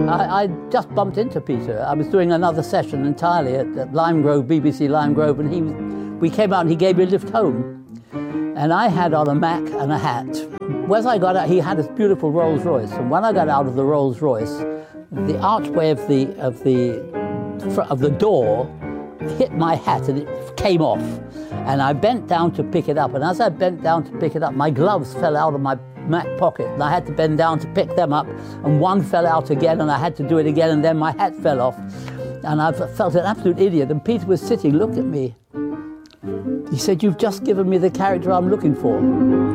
I just bumped into Peter. I was doing another session entirely at Lime Grove, BBC Lime Grove, and we came out and he gave me a lift home. And I had on a Mac and a hat. As I got out, he had this beautiful Rolls Royce, and when I got out of the Rolls Royce, the archway of the door hit my hat and it came off. And I bent down to pick it up, and as I bent down to pick it up, my gloves fell out of my Mac pocket, and I had to bend down to pick them up, and one fell out again, and I had to do it again, and then my hat fell off. And I felt an absolute idiot, and Peter was sitting, looked at me. He said, "You've just given me the character I'm looking for."